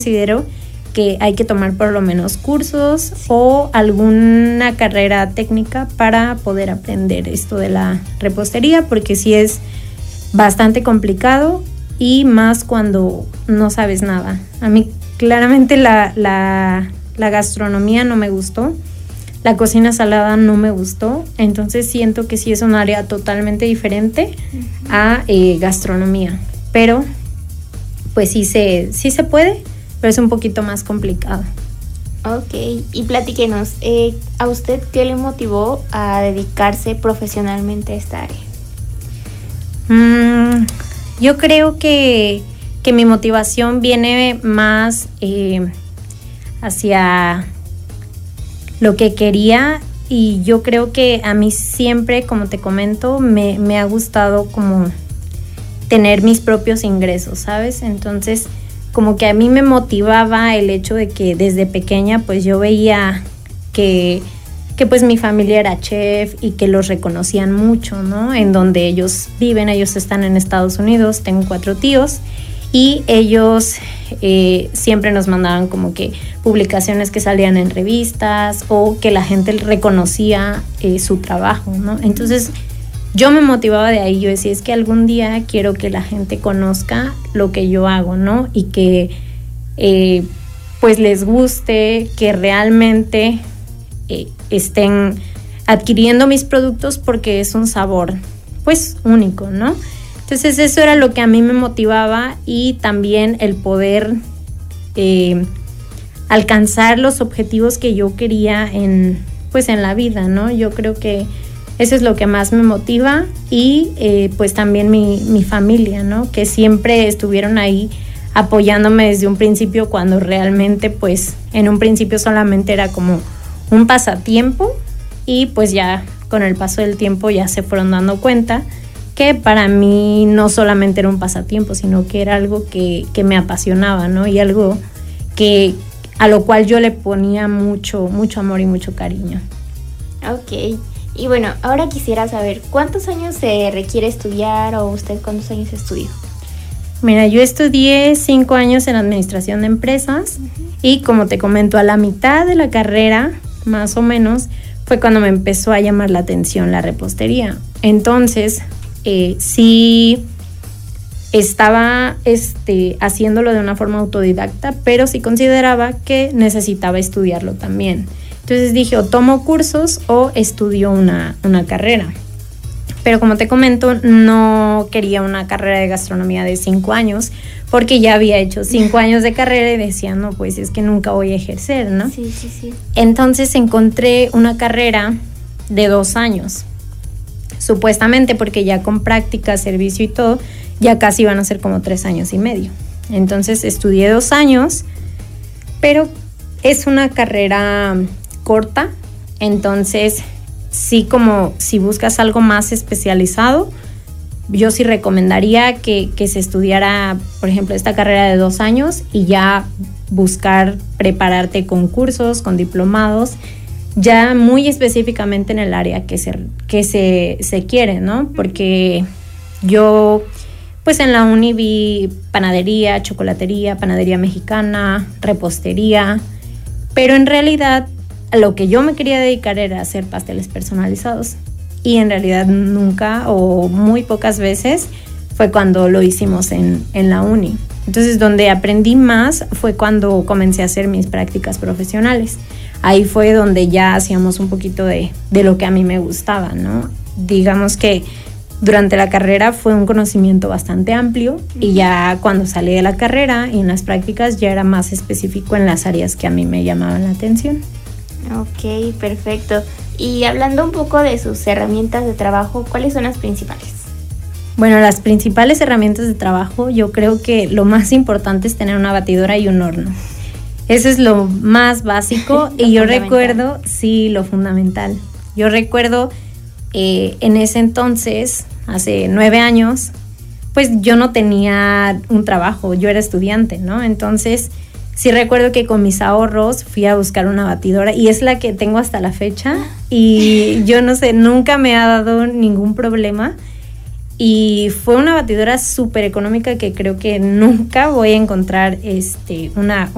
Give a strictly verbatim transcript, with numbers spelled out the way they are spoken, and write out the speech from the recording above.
considero que hay que tomar por lo menos cursos sí. o alguna carrera técnica para poder aprender esto de la repostería, porque sí es bastante complicado y más cuando no sabes nada. A mí claramente la, la, la gastronomía no me gustó, la cocina salada no me gustó, entonces siento que sí es un área totalmente diferente uh-huh. a eh, gastronomía, pero pues sí se, sí se puede, pero es un poquito más complicado. Ok, y platíquenos, eh, ¿a usted qué le motivó a dedicarse profesionalmente a esta área? Mm, yo creo que, que mi motivación viene más eh, hacia lo que quería, y yo creo que a mí siempre, como te comento, me, me ha gustado como tener mis propios ingresos, ¿sabes? Entonces, como que a mí me motivaba el hecho de que desde pequeña pues yo veía que, que pues mi familia era chef y que los reconocían mucho, ¿no? En donde ellos viven, ellos están en Estados Unidos, tengo cuatro tíos y ellos eh, siempre nos mandaban como que publicaciones que salían en revistas o que la gente reconocía eh, su trabajo, ¿no? Entonces yo me motivaba de ahí, yo decía, es que algún día quiero que la gente conozca lo que yo hago, ¿no? Y que eh, pues les guste, que realmente eh, estén adquiriendo mis productos porque es un sabor pues único, ¿no? Entonces eso era lo que a mí me motivaba, y también el poder eh, alcanzar los objetivos que yo quería en pues en la vida, ¿no? Yo creo que eso es lo que más me motiva, y eh, pues también mi, mi familia, ¿no? Que siempre estuvieron ahí apoyándome desde un principio, cuando realmente pues en un principio solamente era como un pasatiempo, y pues ya con el paso del tiempo ya se fueron dando cuenta que para mí no solamente era un pasatiempo, sino que era algo que, que me apasionaba, ¿no? Y algo que a lo cual yo le ponía mucho, mucho amor y mucho cariño. Ok. Y bueno, ahora quisiera saber, ¿cuántos años se requiere estudiar, o usted cuántos años estudió? Mira, yo estudié cinco años en administración de empresas uh-huh. y como te comento, a la mitad de la carrera, más o menos, fue cuando me empezó a llamar la atención la repostería. Entonces, eh, sí estaba este, haciéndolo de una forma autodidacta, pero sí consideraba que necesitaba estudiarlo también. Entonces dije, o tomo cursos o estudio una, una carrera. Pero como te comento, no quería una carrera de gastronomía de cinco años, porque ya había hecho cinco años de carrera y decía, no, pues es que nunca voy a ejercer, ¿no? Sí, sí, sí. Entonces encontré una carrera de dos años, supuestamente, porque ya con práctica, servicio y todo, ya casi iban a ser como tres años y medio. Entonces estudié dos años, pero es una carrera corta, entonces sí, como si buscas algo más especializado, yo sí recomendaría que, que se estudiara, por ejemplo, esta carrera de dos años y ya buscar prepararte con cursos, con diplomados, ya muy específicamente en el área que se, que se, se quiere, ¿no? Porque yo, pues en la uni vi panadería, chocolatería, panadería mexicana, repostería, pero en realidad a lo que yo me quería dedicar era hacer pasteles personalizados, y en realidad nunca o muy pocas veces fue cuando lo hicimos en, en la uni. Entonces donde aprendí más fue cuando comencé a hacer mis prácticas profesionales. Ahí fue donde ya hacíamos un poquito de, de lo que a mí me gustaba, ¿no? Digamos que durante la carrera fue un conocimiento bastante amplio, y ya cuando salí de la carrera y en las prácticas ya era más específico en las áreas que a mí me llamaban la atención. Ok, perfecto. Y hablando un poco de sus herramientas de trabajo, ¿cuáles son las principales? Bueno, las principales herramientas de trabajo, yo creo que lo más importante es tener una batidora y un horno. Eso es lo más básico. Y yo recuerdo, sí, lo fundamental. Yo recuerdo eh, en ese entonces, hace nueve años, pues yo no tenía un trabajo, yo era estudiante, ¿no? Entonces sí recuerdo que con mis ahorros fui a buscar una batidora, y es la que tengo hasta la fecha, y yo no sé, nunca me ha dado ningún problema, y fue una batidora súper económica que creo que nunca voy a encontrar este, una